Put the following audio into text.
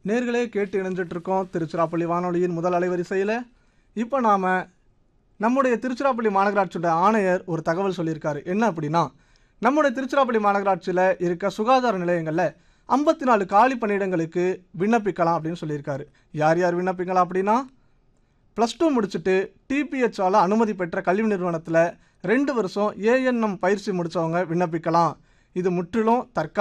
நேர்களே கேட்டு இணைஞ்சிட்டு இருக்கோம் திருச்சிராப்பள்ளி வானொலியின் முதல் அலைவரிசையில். இப்போ நாம் நம்முடைய திருச்சிராப்பள்ளி மாநகராட்சியோட ஆணையர் ஒரு தகவல் சொல்லியிருக்காரு. என்ன அப்படின்னா, நம்முடைய திருச்சிராப்பள்ளி மாநகராட்சியில் இருக்க சுகாதார நிலையங்களில் 54 காலி பணியிடங்களுக்கு விண்ணப்பிக்கலாம் அப்படின்னு சொல்லியிருக்காரு. யார் யார் விண்ணப்பிக்கலாம் அப்படின்னா, +2 முடிச்சுட்டு டிபிஹெச்ஆல் அனுமதி பெற்ற கல்வி நிறுவனத்தில் 2 வருஷம் ஏஎன்எம் பயிற்சி முடித்தவங்க விண்ணப்பிக்கலாம். இது முற்றிலும் தற்காலிக